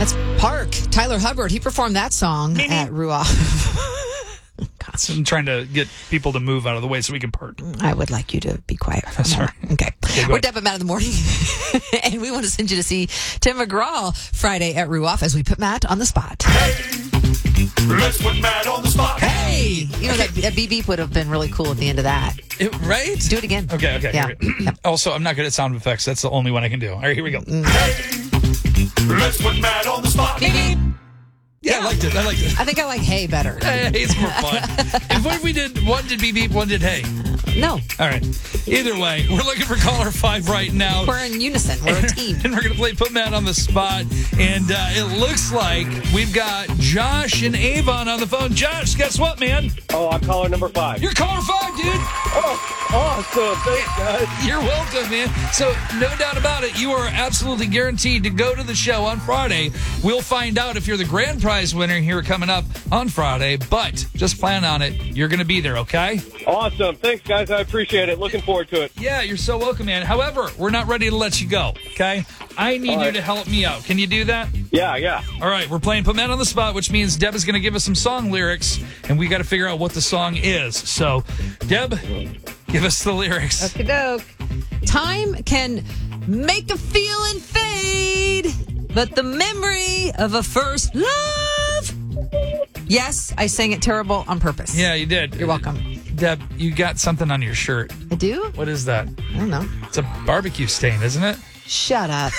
That's Park. Tyler Hubbard. He performed that song at Ruoff. I'm trying to get people to move out of the way so we can park. I would like you to be quiet. Sorry. Okay. We're Deb and Matt in the morning. And we want to send you to see Tim McGraw Friday at Ruoff as we put Matt on the spot. Let's put Matt on the spot. Hey! You know, that beep beep would have been really cool at the end of that. Right? Do it again. Okay. Yeah. Also, I'm not good at sound effects. That's the only one I can do. All right, here we go. Let's put Matt on the spot. Beep beep. Yeah, I liked it. I think I like hey better. Hey, it's more fun. And what if we did one did beep beep, one did hey? No. All right. Either way, we're looking for caller 5 right now. We're in unison. We're a team. And we're going to play Put Matt on the Spot. And it looks like we've got Josh and Avon on the phone. Josh, guess what, man? Oh, I'm caller number 5. You're caller 5, dude. Oh, awesome. Thanks, guys. You're welcome, man. So, no doubt about it, you are absolutely guaranteed to go to the show on Friday. We'll find out if you're the grand prize winner here coming up on Friday, but just plan on it. You're going to be there, okay? Awesome. Thanks, guys. I appreciate it. Looking forward to it. Yeah, you're so welcome, man. However, we're not ready to let you go, okay? I need you to help me out. Can you do that? Yeah. All right, we're playing Put Matt on the Spot, which means Deb is going to give us some song lyrics, and we got to figure out what the song is. So, Deb, give us the lyrics. Okie doke. Time can make a feeling fade, but the memory of a first love. Yes, I sang it terrible on purpose. Yeah, you did. You're welcome. Deb, you got something on your shirt. I do? What is that? I don't know. It's a barbecue stain, isn't it? Shut up.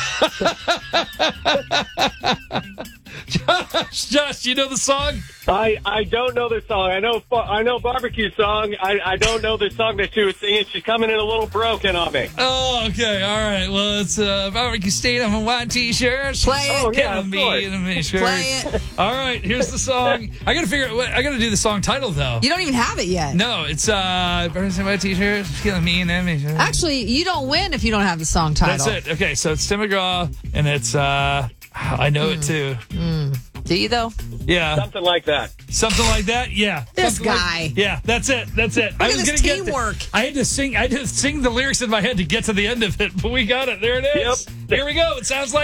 Josh, you know the song? I don't know this song. I know barbecue song. I don't know the song that she was singing. She's coming in a little broken on me. Oh, okay. All right. Well, it's a barbecue stain on a white t-shirt. Play it. Oh, yeah, of course. In a miniskirt. Play it. All right. Here's the song. I got to figure out. I got to do the song title though. You don't even have it yet. No, it's white t-shirt, killing me in a miniskirt. Actually, you don't win if you don't have the song title. That's it. Okay, so it's Tim McGraw, and it's I know it too. Do you, though? Yeah. Something like that. Something like that? Yeah. This Something guy. Yeah, that's it. That's it. Look at this teamwork. I had to sing the lyrics in my head to get to the end of it, but we got it. There it is. Yep. Here we go. It sounds like